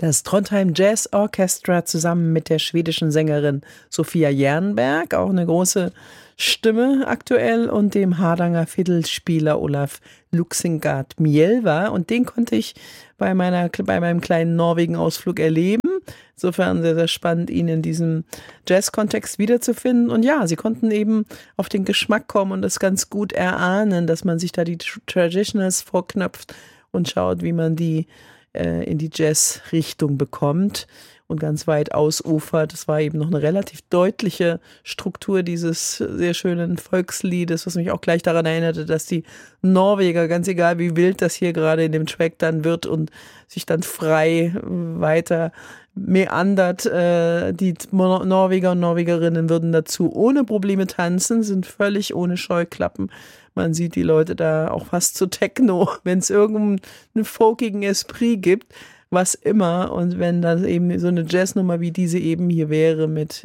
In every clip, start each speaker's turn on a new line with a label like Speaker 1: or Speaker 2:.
Speaker 1: Das Trondheim Jazz Orchestra zusammen mit der schwedischen Sängerin Sofia Jernberg, auch eine große Stimme aktuell, und dem Hardanger Fiddlespieler Olaf Luxengard Mjelva. Und den konnte ich bei meinem kleinen Norwegen-Ausflug erleben. Insofern sehr, sehr spannend, ihn in diesem Jazz-Kontext wiederzufinden. Und ja, sie konnten eben auf den Geschmack kommen und es ganz gut erahnen, dass man sich da die Traditionals vorknöpft und schaut, wie man die in die Jazz-Richtung bekommt und ganz weit ausufert. Das war eben noch eine relativ deutliche Struktur dieses sehr schönen Volksliedes, was mich auch gleich daran erinnerte, dass die Norweger, ganz egal wie wild das hier gerade in dem Track dann wird und sich dann frei weiter meandert, die Norweger und Norwegerinnen würden dazu ohne Probleme tanzen, sind völlig ohne Scheuklappen. Man sieht die Leute da auch fast zu Techno, wenn es irgendeinen folkigen Esprit gibt, was immer. Und wenn das eben so eine Jazznummer wie diese eben hier wäre, mit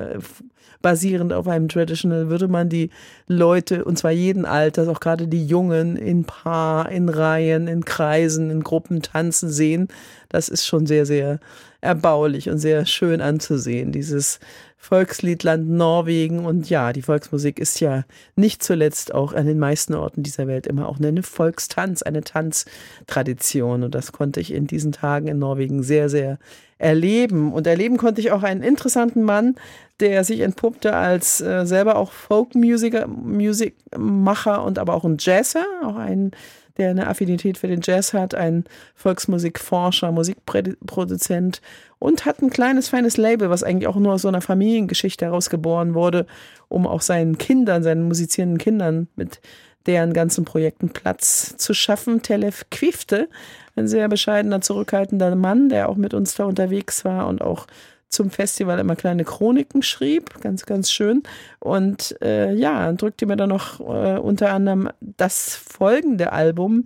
Speaker 1: basierend auf einem Traditional, würde man die Leute, und zwar jeden Alters, auch gerade die Jungen, in Paar, in Reihen, in Kreisen, in Gruppen tanzen sehen. Das ist schon sehr, sehr erbaulich und sehr schön anzusehen, dieses Volksliedland Norwegen. Und ja, die Volksmusik ist ja nicht zuletzt auch an den meisten Orten dieser Welt immer auch eine Volkstanz, eine Tanztradition. Und das konnte ich in diesen Tagen in Norwegen sehr, sehr erleben. Und erleben konnte ich auch einen interessanten Mann, der sich entpuppte als selber auch Folkmusiker, Musikmacher und aber auch ein Jazzer, auch ein, der eine Affinität für den Jazz hat, ein Volksmusikforscher, Musikproduzent, und hat ein kleines, feines Label, was eigentlich auch nur aus so einer Familiengeschichte heraus geboren wurde, um auch seinen Kindern, seinen musizierenden Kindern mit deren ganzen Projekten Platz zu schaffen. Tellef Quifte, ein sehr bescheidener, zurückhaltender Mann, der auch mit uns da unterwegs war und auch zum Festival immer kleine Chroniken schrieb, ganz, ganz schön. Und ja, drückte mir dann noch unter anderem das folgende Album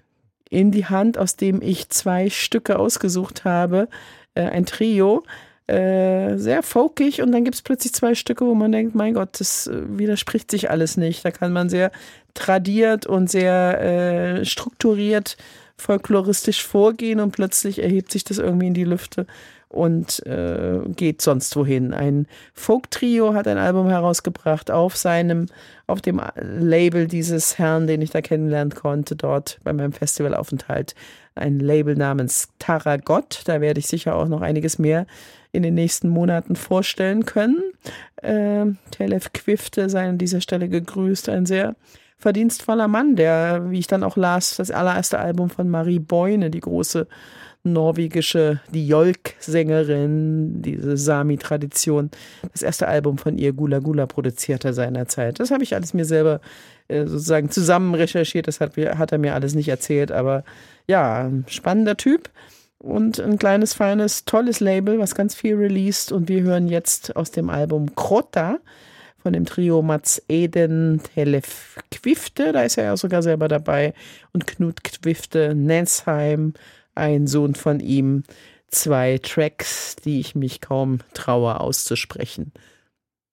Speaker 1: in die Hand, aus dem ich 2 Stücke ausgesucht habe. Ein Trio, sehr folkig, und dann gibt es plötzlich 2 Stücke, wo man denkt, mein Gott, das widerspricht sich alles nicht. Da kann man sehr tradiert und sehr strukturiert folkloristisch vorgehen und plötzlich erhebt sich das irgendwie in die Lüfte und geht sonst wohin. Ein Folk-Trio hat ein Album herausgebracht auf dem Label dieses Herrn, den ich da kennenlernen konnte, dort bei meinem Festivalaufenthalt. Ein Label namens Taragot. Da werde ich sicher auch noch einiges mehr in den nächsten Monaten vorstellen können. Tellef Quifte sei an dieser Stelle gegrüßt. Ein sehr verdienstvoller Mann, der, wie ich dann auch las, das allererste Album von Marie Boine, die große norwegische, die Jolk-Sängerin, diese Sami-Tradition, das erste Album von ihr, Gula Gula, produzierte seinerzeit. Das habe ich alles mir selber sozusagen zusammen recherchiert, das hat er mir alles nicht erzählt, aber ja, spannender Typ und ein kleines, feines, tolles Label, was ganz viel released, und wir hören jetzt aus dem Album Krota von dem Trio Mats Eden, Tellef Quifte, da ist er ja sogar selber dabei, und Knut Quifte, Nensheim, ein Sohn von ihm, 2 Tracks, die ich mich kaum traue auszusprechen.